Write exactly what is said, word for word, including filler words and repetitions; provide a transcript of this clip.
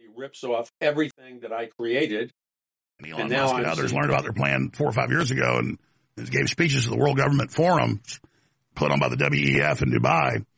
He rips off everything that I created. Elon and now Musk I'm and others seeing- learned about their plan four or five years ago and gave speeches to the World Government Forum put on by the W E F in Dubai.